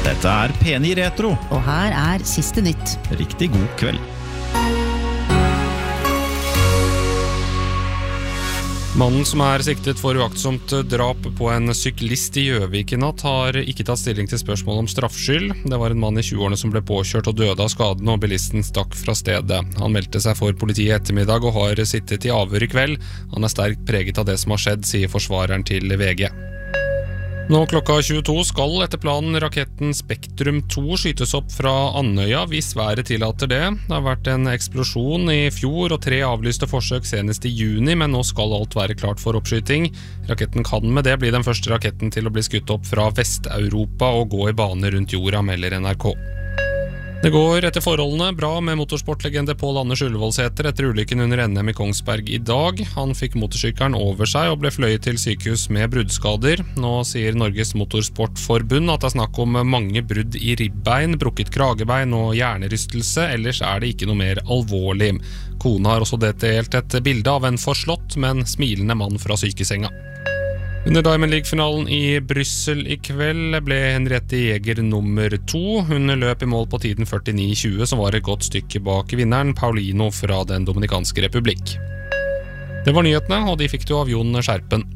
Dette P9 Retro. Og her siste nytt. Riktig god kveld. Mannen som siktet for uaktsomt drap på en syklist i Gjøvik i natt har ikke tatt stilling til spørsmål om straffskyld. Det var en mann i 20-årene som ble påkjørt og døde av skadene, og bilisten stakk fra stedet. Han meldte seg for politiet i ettermiddag og har sittet i avhør i kveld. Han sterkt preget av det som har skjedd, sier forsvareren til VG. Nå klokka 22 skal etter planen raketten Spektrum 2 skytes opp fra Andøya hvis været tillater det. Det har vært en eksplosjon i fjor og 3 avlyste forsøk senest i juni, men nå skal alt være klart for oppskyting. Raketten kan med det bli den første raketten til å bli skutt opp fra Vest-Europa og gå i bane rundt jorda, melder NRK. Det går etter forholdene bra med motorsportlegende Pål Anders Ullevålsæter etter ulykken under NM i Kongsberg i dag. Han fikk motorsykkelen over seg og ble fløyet til sykehus med bruddskader. Nå sier Norges Motorsportforbund at det snakk om mange brudd i ribbein, brukket kragebein og hjernerystelse, ellers det ikke noe mer alvorlig. Kona har også delt et bilde av en forslått, men smilende mann fra sykesenga. Under Diamond League-finalen i Bryssel i kveld ble Henriette Jäger nummer 2. Hun løp i mål på tiden 49,20, som var et godt stykke bak vinneren Paulino fra den Dominikanske Republikk. Det var nyhetene, og de fikk du av Jon Skjerpen.